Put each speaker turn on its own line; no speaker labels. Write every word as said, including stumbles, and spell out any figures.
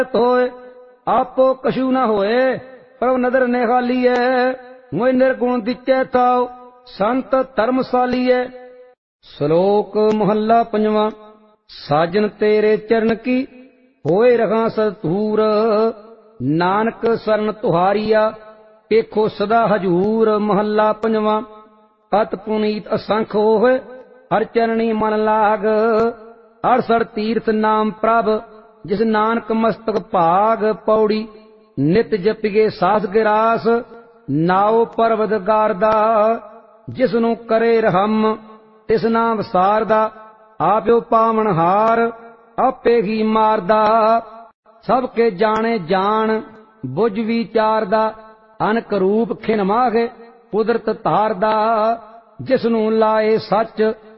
होए आपो कछु न होए, प्रभ नदर निहालिए। मोय निर्गुण दिचे ताओ संत धर्मशालिए। श्लोक मोहल्ला पंजवा। साजन तेरे चरण की होए रहा सतूर, नानक शरण तुहारिया पेखो सदा हजूर। महला पंजवा। अत पुनीत असंख होए हर चरणी मन लाग, अड़सठ तीर्थ नाम प्रभ जिस नानक मस्तक भाग। पौड़ी नित जपिगे सास गिरास, नाओ पर्वत गारदा जिसनु करे रहम तिस नाम विसारदा। आपो पावन हार आपे ही मारदा, सबके जाने जान बुझ विचारदा। अनक रूप खिन माघ कुदरत धारदा, जिसनु लाए सच